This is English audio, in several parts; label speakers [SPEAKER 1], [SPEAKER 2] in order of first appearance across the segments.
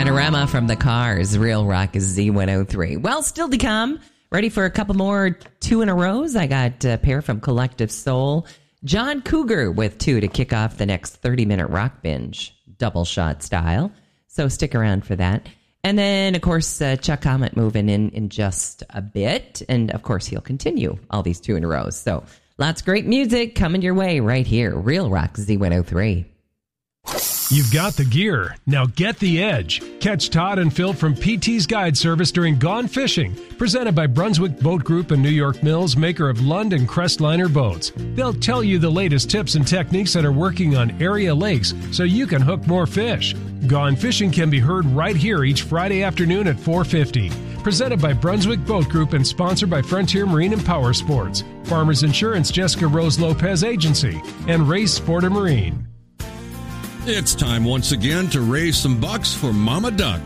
[SPEAKER 1] Panorama from the Cars. Real Rock is Z103. Well, still to come. Ready for a couple more 2 in a rows? I got a pair from Collective Soul. John Cougar with 2 to kick off the next 30-minute rock binge, double shot style. So stick around for that. And then, of course, Chuck Comet moving in just a bit. And, of course, he'll continue all these 2 in a row. So lots of great music coming your way right here. Real Rock Z103.
[SPEAKER 2] You've got the gear. Now get the edge. Catch Todd and Phil from PT's Guide Service during Gone Fishing, presented by Brunswick Boat Group and New York Mills, maker of Lund and Crestliner boats. They'll tell you the latest tips and techniques that are working on area lakes so you can hook more fish. Gone Fishing can be heard right here each Friday afternoon at 4:50. Presented by Brunswick Boat Group and sponsored by Frontier Marine and Power Sports, Farmers Insurance Jessica Rose Lopez Agency, and Race Sporter Marine.
[SPEAKER 3] It's time once again to raise some bucks for Mama Duck.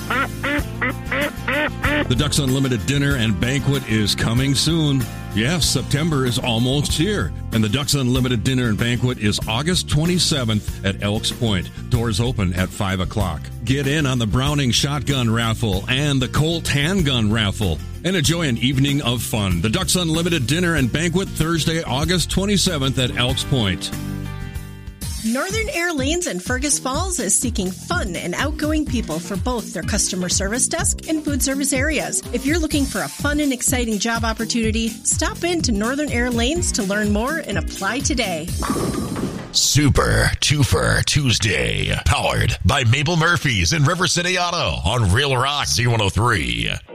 [SPEAKER 3] The Ducks Unlimited Dinner and Banquet is coming soon. Yes, September is almost here, and the Ducks Unlimited Dinner and Banquet is August 27th at Elks Point. Doors open at 5 o'clock. Get in on the Browning Shotgun Raffle and the Colt Handgun Raffle, and enjoy an evening of fun. The Ducks Unlimited Dinner and Banquet, Thursday, August 27th at Elks Point.
[SPEAKER 4] Northern Air Lanes in Fergus Falls is seeking fun and outgoing people for both their customer service desk and food service areas. If you're looking for a fun and exciting job opportunity, stop in to Northern Air Lanes to learn more and apply today.
[SPEAKER 5] Super Twofer Tuesday, powered by Mabel Murphy's in River City Auto on Real Rock Z103.